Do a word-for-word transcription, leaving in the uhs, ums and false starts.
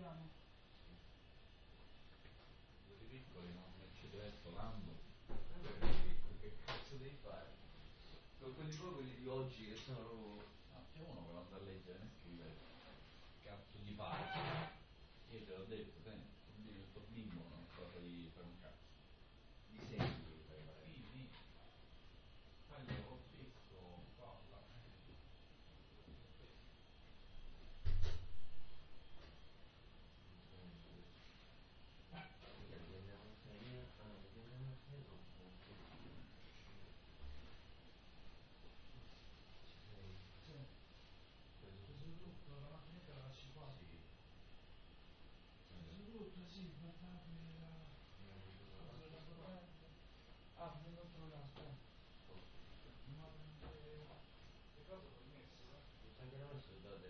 italiano. Quelli piccoli non ci deve essere l'anno. Che cazzo devi fare? Con quelli poi quelli di oggi che sono. No, c'è uno che non sa leggere né scrivere. Cazzo di fare? Io te l'ho detto, senti, questo bimbo non so di fare un cazzo. Disegni devi fare fare. Sì, sì. Taglio col testo, colla. Tutto, la macchinetta la lasci qua. Sì. Tutto, sì, portabile, la cosa della corrente. Ah, mi devo trovare, aspetta. Ma le cose ho messo, eh? Non si è ancora messo il dato